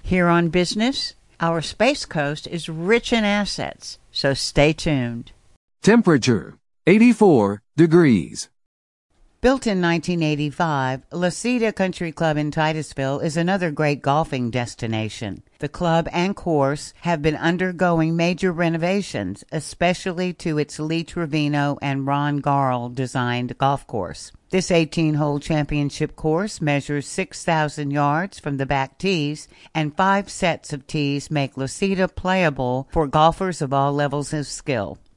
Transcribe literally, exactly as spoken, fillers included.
Here on Business, our Space Coast is rich in assets, so stay tuned. Temperature, eighty-four degrees. Built in nineteen eighty-five, La Cita Country Club in Titusville is another great golfing destination. The club and course have been undergoing major renovations, especially to its Lee Trevino and Ron Garl designed golf course. This eighteen-hole championship course measures six thousand yards from the back tees, and five sets of tees make La Cita playable for golfers of all levels of skill.